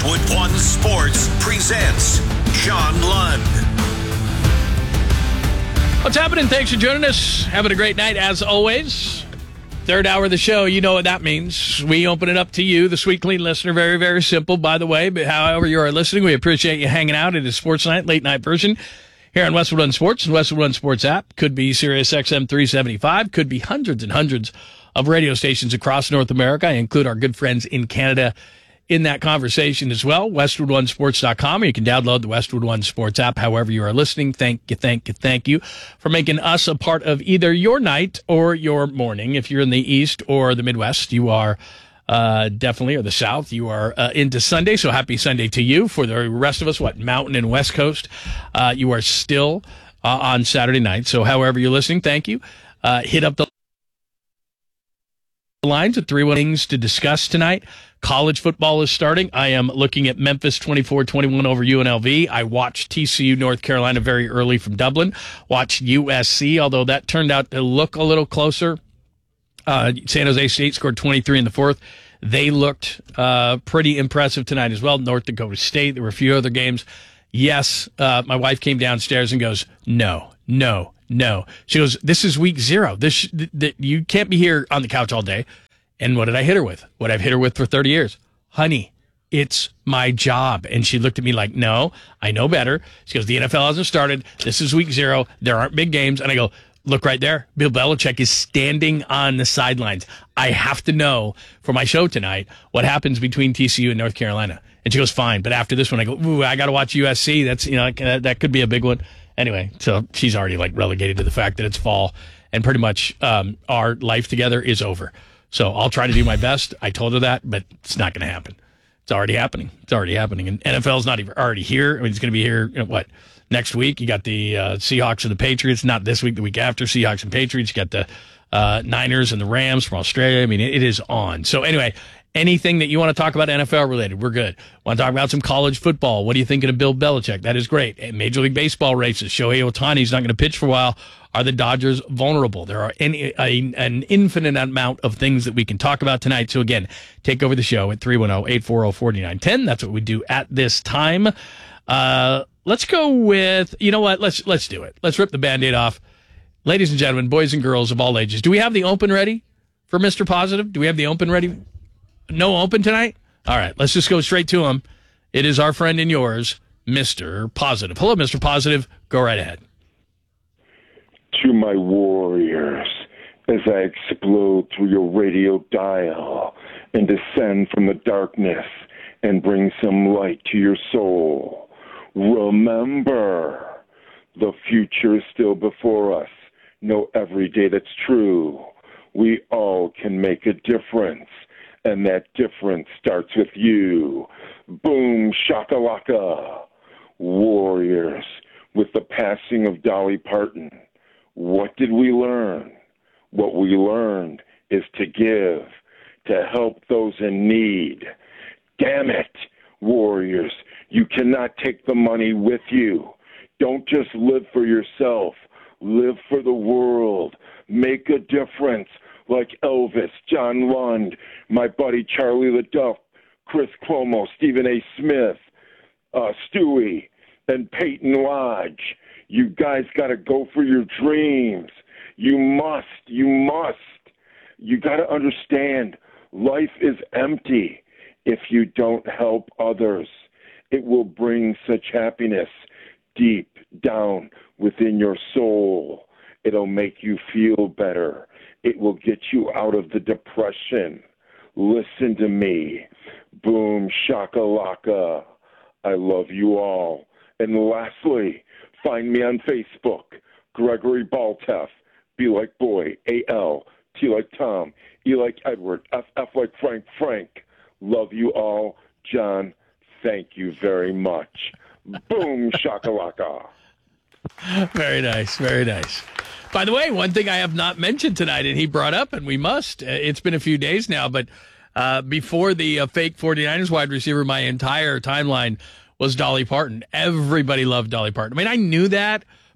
Westwood One Sports presents John Lund. What's happening? Thanks for joining us. Having a great night as always. Third hour of the show, you know what that means. We open it up to you, the sweet, clean listener. Very, very simple, by the way. But however you are listening, we appreciate you hanging out. It is Sports Night, late night version here on Westwood One Sports and Westwood One Sports app. Could be Sirius XM 375. Could be hundreds and hundreds of radio stations across North America. I include our good friends in Canada in that conversation as well. WestwoodOneSports.com, or you can download the Westwood One Sports app. However you are listening, thank you for making us a part of either your night or your morning. If you're in the East or the Midwest, you are definitely, or the South, you are into Sunday. So happy Sunday to you. For the rest of us, Mountain and West Coast, you are still on Saturday night. So however you're listening, thank you. Hit up the lines at 3 things to discuss tonight. College football is starting. I am looking at Memphis 24-21 over UNLV. I watched TCU North Carolina very early from Dublin. Watched USC, although that turned out to look a little closer. San Jose State scored 23 in the fourth. They looked pretty impressive tonight as well. North Dakota State. There were a few other games. Yes, my wife came downstairs and goes, no. She goes, this is week 0. You can't be here on the couch all day. And what did I hit her with? What I've hit her with for 30 years. Honey, it's my job. And she looked at me like, no, I know better. She goes, the NFL hasn't started. This is week 0. There aren't big games. And I go, look right there. Bill Belichick is standing on the sidelines. I have to know for my show tonight what happens between TCU and North Carolina. And she goes, fine. But after this one, I go, ooh, I got to watch USC. That's, that could be a big one. Anyway, so she's already relegated to the fact that it's fall and pretty much our life together is over. So I'll try to do my best. I told her that, but it's not going to happen. It's already happening. And NFL's not even already here. I mean, it's going to be here, next week? You got the Seahawks and the Patriots. Not this week, the week after. Seahawks and Patriots. You got the Niners and the Rams from Australia. I mean, it is on. So anyway, anything that you want to talk about NFL related, we're good. Want to talk about some college football? What are you thinking of Bill Belichick? That is great. And Major League Baseball races. Shohei Ohtani's not going to pitch for a while. Are the Dodgers vulnerable? There are an infinite amount of things that we can talk about tonight. So again, take over the show at 310-840-4910. That's what we do at this time. Let's go with, you know what? Let's do it. Let's rip the Band-Aid off. Ladies and gentlemen, boys and girls of all ages, do we have the open ready for Mr. Positive? Do we have the open ready? No open tonight? All right, let's just go straight to him. It is our friend and yours, Mr. Positive. Hello, Mr. Positive. Go right ahead. To my warriors, as I explode through your radio dial and descend from the darkness and bring some light to your soul, remember, the future is still before us. Know every day that's true. We all can make a difference, and that difference starts with you. Boom, shakalaka. Warriors, with the passing of Dolly Parton, what did we learn? What we learned is to give, to help those in need. Damn it, warriors, you cannot take the money with you. Don't just live for yourself. Live for the world. Make a difference like Elvis, John Lund, my buddy Charlie LaDuff, Chris Cuomo, Stephen A. Smith, Stewie, and Peyton Lodge. You guys got to go for your dreams. You must. You got to understand, life is empty if you don't help others. It will bring such happiness deep down within your soul. It'll make you feel better. It will get you out of the depression. Listen to me. Boom, shakalaka. I love you all. And lastly, find me on Facebook, Gregory Balteff, B like boy, A-L, T like Tom, E like Edward, F like Frank. Love you all. John, thank you very much. Boom, shakalaka. Very nice, very nice. By the way, one thing I have not mentioned tonight, and he brought up, and we must, it's been a few days now, but before the fake 49ers wide receiver, my entire timeline was Dolly Parton. Everybody loved Dolly Parton. I mean, I knew that,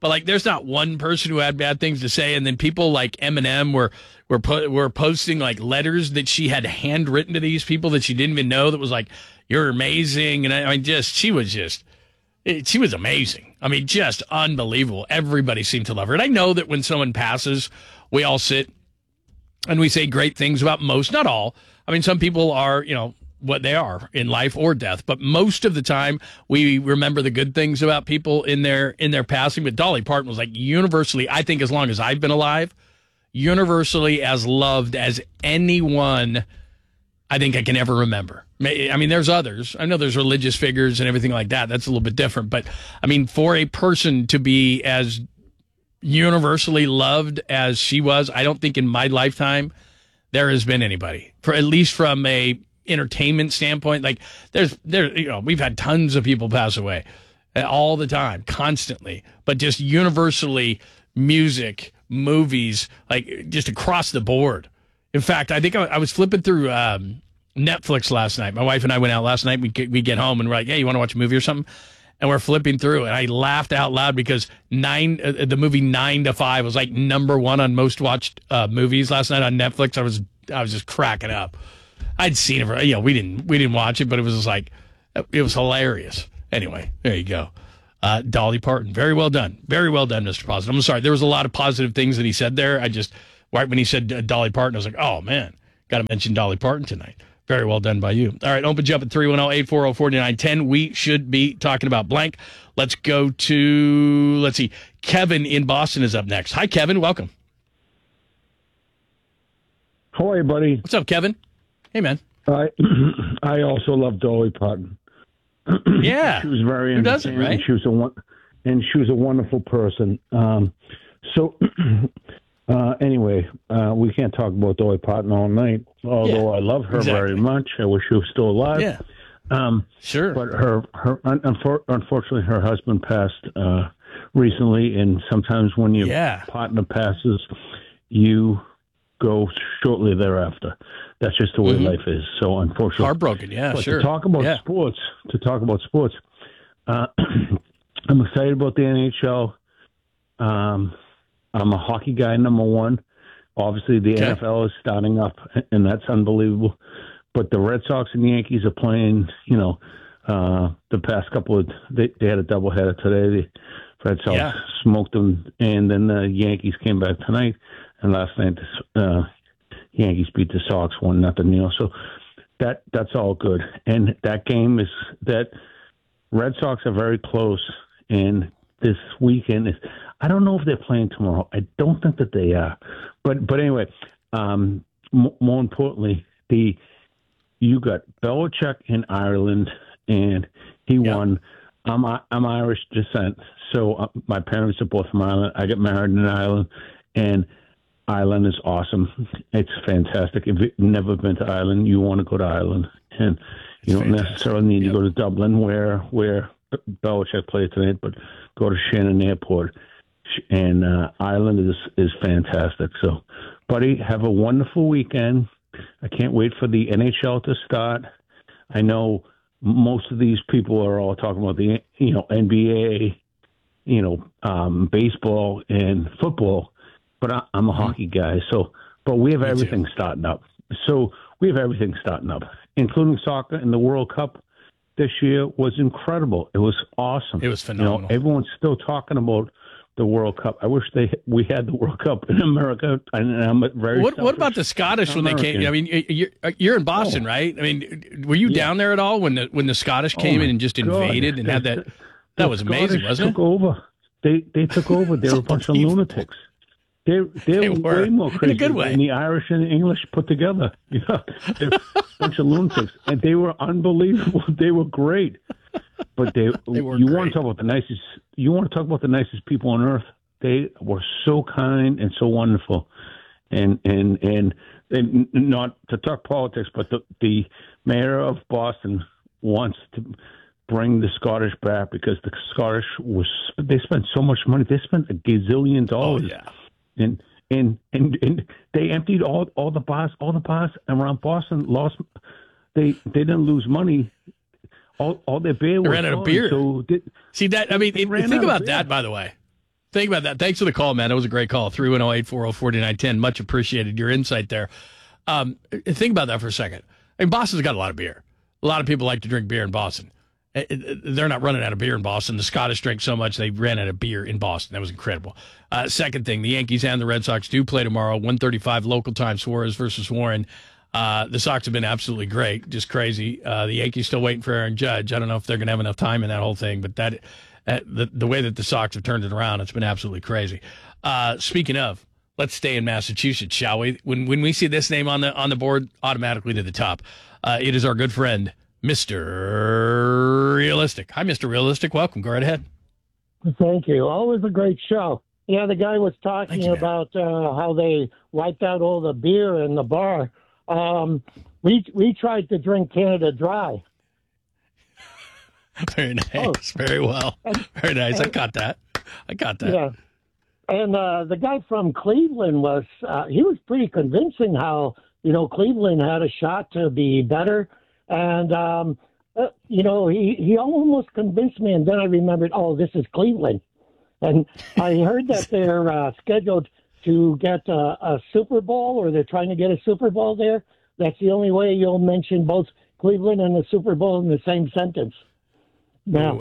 but like there's not one person who had bad things to say. And then people like Eminem were posting like letters that she had handwritten to these people that she didn't even know, that was like, "You're amazing." And I mean, she was amazing. I mean, just unbelievable. Everybody seemed to love her. And I know that when someone passes, we all sit and we say great things about most, not all. I mean, some people are, what they are in life or death, but most of the time we remember the good things about people in their passing. But Dolly Parton was like universally, I think as long as I've been alive, universally as loved as anyone I think I can ever remember. I mean, there's others. I know there's religious figures and everything like that. That's a little bit different. But, I mean, for a person to be as universally loved as she was, I don't think in my lifetime there has been anybody. For at least from a entertainment standpoint, like we've had tons of people pass away all the time, constantly. But just universally, music, movies, like just across the board. In fact, I think I was flipping through Netflix last night. My wife and I went out last night. We get home and we're like, "Hey, you want to watch a movie or something?" And we're flipping through, and I laughed out loud because the movie 9 to 5 was like number one on most watched movies last night on Netflix. I was just cracking up. I'd seen it. We didn't watch it, but it was just like it was hilarious. Anyway, there you go. Dolly Parton, very well done, Mr. Positive. I'm sorry, there was a lot of positive things that he said there. Right when he said Dolly Parton, I was like, oh, man, got to mention Dolly Parton tonight. Very well done by you. All right, open jump at 310-840-4910. We should be talking about blank. Let's go to, Kevin in Boston is up next. Hi, Kevin. Welcome. How are you, buddy? What's up, Kevin? Hey, man. I also love Dolly Parton. Yeah. She was very Who doesn't, right? She was a wonderful person. Anyway, we can't talk about Dolly Parton all night, although I love her very much. I wish she was still alive. Yeah. Sure. But unfortunately, her husband passed recently, and sometimes when your partner passes, you go shortly thereafter. That's just the way life is. So unfortunately, heartbroken. Yeah, but sure. To talk about sports, I'm excited about the NHL. I'm a hockey guy, number one. Obviously, the NFL is starting up, and that's unbelievable. But the Red Sox and the Yankees are playing, the past couple of – they had a doubleheader today. The Red Sox smoked them, and then the Yankees came back tonight. And last night, the Yankees beat the Sox 1-0. So that's all good. And that game is – that Red Sox are very close, and this weekend is – I don't know if they're playing tomorrow. I don't think that they are. But anyway, more importantly, you got Belichick in Ireland, and he won. I'm Irish descent, so my parents are both from Ireland. I got married in Ireland, and Ireland is awesome. It's fantastic. If you've never been to Ireland, you want to go to Ireland. And you don't necessarily need to go to Dublin, where Belichick played tonight, but go to Shannon Airport. And Ireland is fantastic. So, buddy, have a wonderful weekend. I can't wait for the NHL to start. I know most of these people are all talking about the NBA, baseball and football, but I'm a hockey guy. So, but we have everything starting up. So we have everything starting up, including soccer, and the World Cup this year was incredible. It was awesome. It was phenomenal. Everyone's still talking about the World Cup. I wish we had the World Cup in America. And I'm very What about the Scottish when they came? I mean, you're in Boston, right? I mean, were you down there at all when the Scottish came in and just invaded and had that? That was amazing, wasn't it? Over. They took over. They were a bunch of lunatics. They were way more crazy in a good way than the Irish and the English put together. They're a bunch of lunatics, and they were unbelievable. They were great. But they were great. Want to talk about the nicest? You want to talk about the nicest people on earth? They were so kind and so wonderful, and not to talk politics, but the mayor of Boston wants to bring the Scottish back because the Scottish they spent so much money. They spent $1 gazillion. Oh yeah, and they emptied all the bars around Boston. They didn't lose money. All their beer was ran out of beer. So see that? I mean, think about that. By the way, Think about that. Thanks for the call, man. That was a great call. 310-840-4910. Much appreciated your insight there. Think about that for a second. I mean, Boston's got a lot of beer. A lot of people like to drink beer in Boston. They're not running out of beer in Boston. The Scottish drink so much they ran out of beer in Boston. That was incredible. Second thing, the Yankees and the Red Sox do play tomorrow, 1:35 local time, Suarez versus Warren. The Sox have been absolutely great, just crazy. The Yankees still waiting for Aaron Judge. I don't know if they're going to have enough time in that whole thing, but the way that the Sox have turned it around, it's been absolutely crazy. Speaking of, let's stay in Massachusetts, shall we? When we see this name on the board, automatically to the top. It is our good friend, Mr. Realistic. Hi, Mr. Realistic. Welcome. Go right ahead. Thank you. Always a great show. Yeah, the guy was talking about how they wiped out all the beer in the bar. We tried to drink Canada Dry. Very nice. Oh. Very well. Very nice. I got that. Yeah. And the guy from Cleveland he was pretty convincing how, Cleveland had a shot to be better. And, he almost convinced me. And then I remembered, this is Cleveland. And I heard that they're scheduled to get a Super Bowl, or they're trying to get a Super Bowl there. That's the only way you'll mention both Cleveland and the Super Bowl in the same sentence. Now,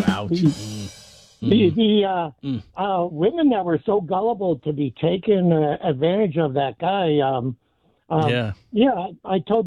the women that were so gullible to be taking advantage of that guy, I told